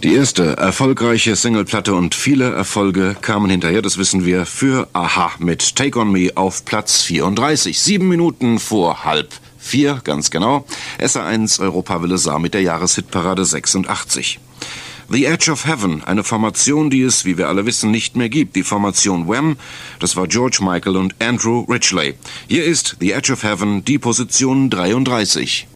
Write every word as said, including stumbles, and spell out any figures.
Die erste erfolgreiche Singleplatte und viele Erfolge kamen hinterher, das wissen wir, für a-ha mit Take On Me auf Platz vierunddreißig. Sieben Minuten vor halb vier, ganz genau. S R eins Europawelle sah mit der Jahreshitparade sechsundachtzig. The Edge of Heaven, eine Formation, die es, wie wir alle wissen, nicht mehr gibt. Die Formation Wham, das war George Michael und Andrew Ridgeley. Hier ist The Edge of Heaven, die Position dreiunddreißig.